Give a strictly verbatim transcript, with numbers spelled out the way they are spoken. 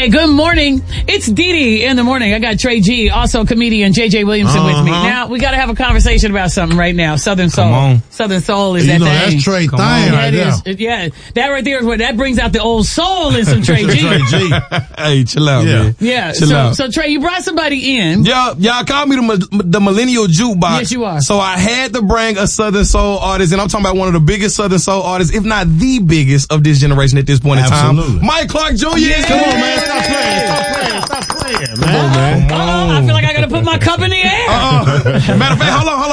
Okay, good morning. It's Dee Dee in the morning. I got Trey G, also comedian J J Williamson uh-huh. with me. Now, we got to have a conversation about something right now. Southern Soul. Come on. Southern Soul is you that know, thing. That's Trey Come thing on. right That there. is, yeah, that right there is what, that brings out the old soul in some Trey G. Trey G. Hey, chill out, Yeah. man. Yeah, Chill so, out. so Trey, you brought somebody in. Y'all, y'all call me the, the millennial jukebox. Yes, you are. So I had to bring a Southern Soul artist, and I'm talking about one of the biggest Southern Soul artists, if not the biggest of this generation at this point Absolutely. in time. Mike Clark Junior Yeah. Come on, man. Stop playing. Stop playing. Stop playing, man. Come on, man. Uh-oh, I feel like I got to put my cup in the air. Uh-uh. Matter of fact, hold on, hold on.